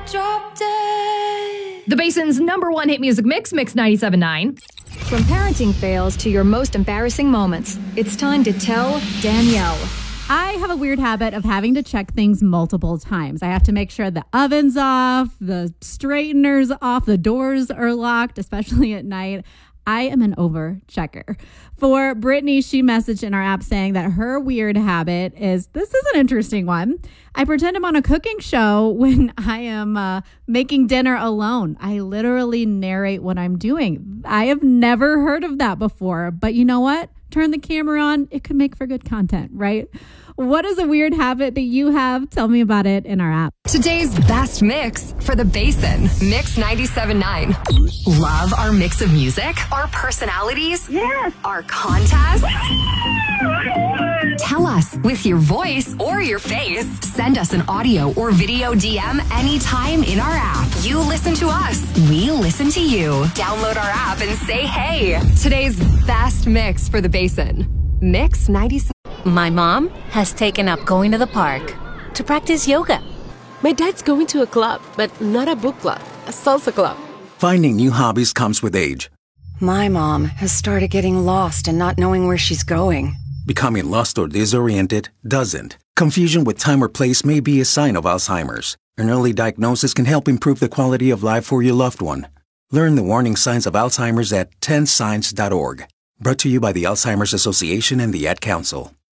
drop dead. The Basin's #1 hit music mix, Mix 97.9. From parenting fails to your most embarrassing moments, it's time to tell Danielle. I have a weird habit of having to check things multiple times. I have to make sure the oven's off, the straightener's off, the doors are locked, especially at night. I am an over checker. For Brittany, she messaged in our app saying that her weird habit is, this is an interesting one. I pretend I'm on a cooking show when I am making dinner alone. I literally narrate what I'm doing. I have never heard of that before, but you know what? Turn the camera on. It could make for good content, right? What is a weird habit that you have? Tell me about it in our app. Today's best mix for the Basin. Mix 97.9. Love our mix of music, our personalities, yes, our contests. Tell us with your voice or your face. Send us an audio or video DM anytime in our app. You listen to us. We listen to you. Download our app and say hey. Today's best mix for the Basin. Mix 97. My mom has taken up going to the park to practice yoga. My dad's going to a club, but not a book club, a salsa club. Finding new hobbies comes with age. My mom has started getting lost and not knowing where she's going. Becoming lost or disoriented doesn't. Confusion with time or place may be a sign of Alzheimer's. An early diagnosis can help improve the quality of life for your loved one. Learn the warning signs of Alzheimer's at 10signs.org. Brought to you by the Alzheimer's Association and the Ad Council.